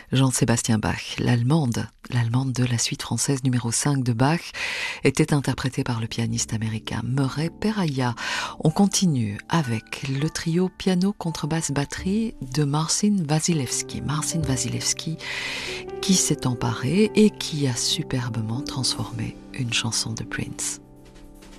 Jean-Sébastien Bach, l'allemande de la suite française numéro 5 de Bach, était interprétée par le pianiste américain Murray Perahia. On continue avec le trio piano, contrebasse, batterie de Marcin Wasilewski. Marcin Wasilewski qui s'est emparé et qui a superbement transformé une chanson de Prince.